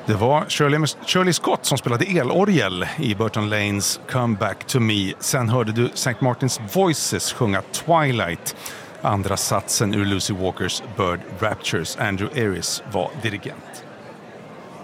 Det var Shirley Scott som spelade elorgel i Burton Lanes Come Back to Me. Sen hörde du St. Martin's Voices sjunga Twilight. Andra satsen ur Lucy Walkers Bird Raptures. Andrew Ayres var dirigent.